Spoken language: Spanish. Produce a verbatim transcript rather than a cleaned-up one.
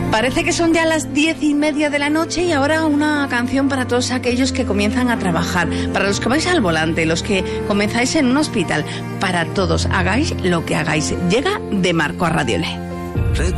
Parece que son ya las diez y media de la noche y ahora una canción para todos aquellos que comienzan a trabajar, para los que vais al volante, los que comenzáis en un hospital, para todos, hagáis lo que hagáis. Llega De Marco a Radio Le.